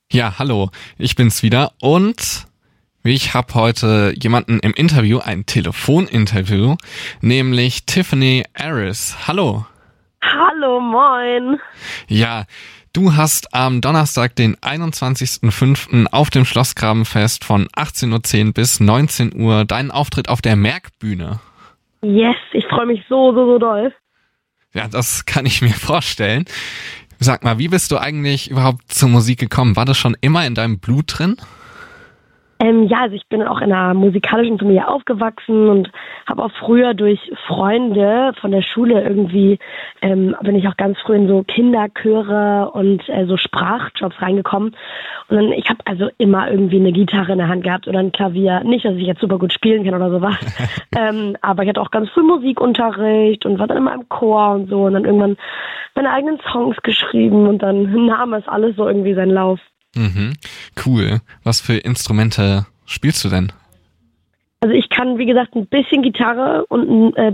Ja, hallo, ich bin's wieder und ich habe heute jemanden im Interview, ein Telefoninterview, nämlich Tiffany Aris. Hallo. Hallo, moin. Ja, du hast am Donnerstag, den 21.05. auf dem Schlossgrabenfest von 18:10 Uhr bis 19 Uhr deinen Auftritt auf der Merkbühne. Yes, ich freue mich so doll. Ja, das kann ich mir vorstellen. Sag mal, wie bist du eigentlich überhaupt zur Musik gekommen? War das schon immer in deinem Blut drin? Ja, also ich bin auch in einer musikalischen Familie aufgewachsen und habe auch früher durch Freunde von der Schule irgendwie, bin ich auch ganz früh in so Kinderchöre und so Sprachjobs reingekommen. Und dann, ich habe also immer irgendwie eine Gitarre in der Hand gehabt oder ein Klavier. Nicht, dass ich jetzt super gut spielen kann oder sowas. Aber ich hatte auch ganz früh Musikunterricht und war dann immer im Chor und so. Und dann irgendwann meine eigenen Songs geschrieben und dann nahm es alles so irgendwie seinen Lauf. Mhm, cool. Was für Instrumente spielst du denn? Also ich kann, wie gesagt, ein bisschen Gitarre und ein